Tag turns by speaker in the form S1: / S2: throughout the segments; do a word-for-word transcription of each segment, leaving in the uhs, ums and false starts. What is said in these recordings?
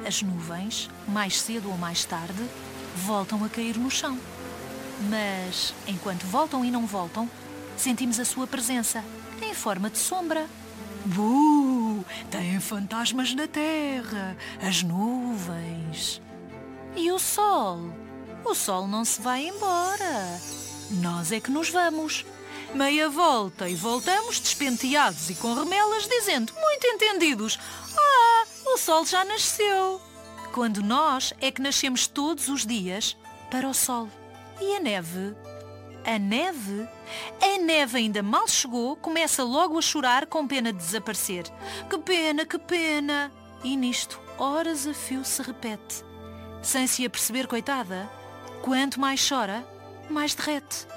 S1: As nuvens, mais cedo ou mais tarde, voltam a cair no chão. Mas, enquanto voltam e não voltam, sentimos a sua presença, em forma de sombra. Buh! Têm fantasmas na terra, as nuvens. E o sol? O sol não se vai embora. Nós é que nos vamos. Meia volta e voltamos despenteados e com remelas, dizendo, muito entendidos, ah, o sol já nasceu. Quando nós é que nascemos todos os dias para o sol. E a neve? A neve? A neve ainda mal chegou, começa logo a chorar com pena de desaparecer. Que pena, que pena! E nisto, horas a fio se repete. Sem se aperceber, coitada, quanto mais chora, mais derrete.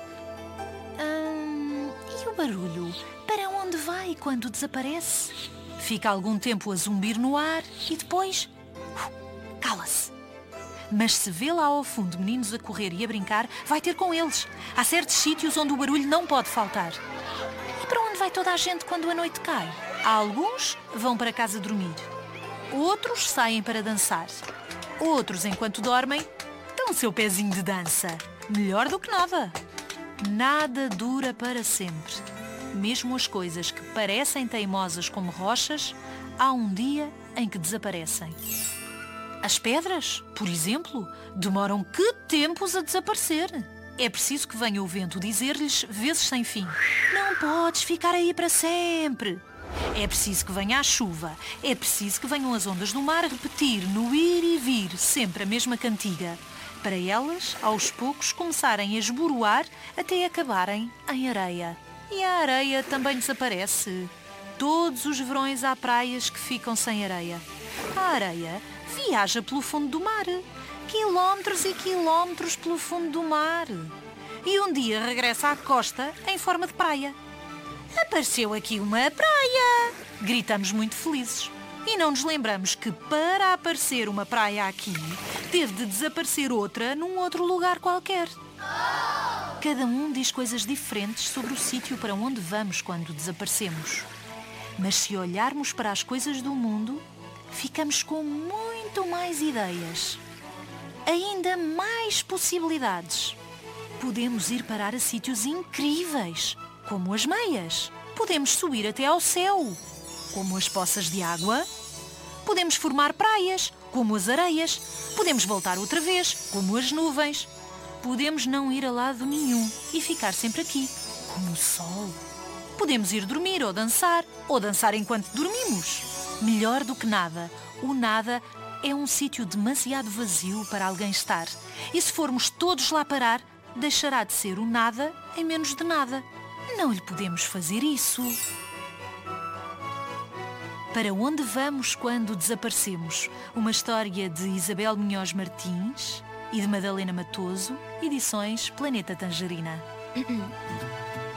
S1: Hum, e o barulho? Para onde vai quando desaparece? Fica algum tempo a zumbir no ar e depois... Uh, cala-se. Mas se vê lá ao fundo meninos a correr e a brincar, vai ter com eles. Há certos sítios onde o barulho não pode faltar. E para onde vai toda a gente quando a noite cai? Há alguns vão para casa dormir. Outros saem para dançar. Outros, enquanto dormem, dão o seu pezinho de dança. Melhor do que nada. Nada dura para sempre. Mesmo as coisas que parecem teimosas como rochas, há um dia em que desaparecem. As pedras, por exemplo, demoram que tempos a desaparecer. É preciso que venha o vento dizer-lhes, vezes sem fim, não podes ficar aí para sempre. É preciso que venha a chuva. É preciso que venham as ondas do mar repetir, no ir e vir, sempre a mesma cantiga, para elas, aos poucos, começarem a esboroar até acabarem em areia. E a areia também desaparece. Todos os verões há praias que ficam sem areia. A areia viaja pelo fundo do mar, quilómetros e quilómetros pelo fundo do mar. E um dia regressa à costa em forma de praia. Apareceu aqui uma praia! Gritamos muito felizes. E não nos lembramos que para aparecer uma praia aqui, teve de desaparecer outra num outro lugar qualquer. Cada um diz coisas diferentes sobre o sítio para onde vamos quando desaparecemos. Mas se olharmos para as coisas do mundo, ficamos com muito mais ideias. Ainda mais possibilidades. Podemos ir parar a sítios incríveis, como as meias. Podemos subir até ao céu, como as poças de água. Podemos formar praias, como as areias. Podemos voltar outra vez, como as nuvens. Podemos não ir a lado nenhum e ficar sempre aqui, como o sol. Podemos ir dormir ou dançar, ou dançar enquanto dormimos. Melhor do que nada, o nada é um sítio demasiado vazio para alguém estar. E se formos todos lá parar, deixará de ser o nada em menos de nada. Não lhe podemos fazer isso. Para onde vamos quando desaparecemos? Uma história de Isabel Munhoz Martins e de Madalena Matoso, edições Planeta Tangerina.